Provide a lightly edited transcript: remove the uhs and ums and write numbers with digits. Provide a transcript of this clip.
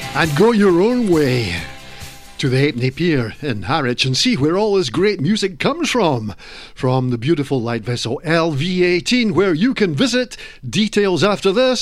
And go your own way to the Halfpenny Pier in Harwich and see where all this great music comes from the beautiful light vessel LV18, where you can visit. Details after this.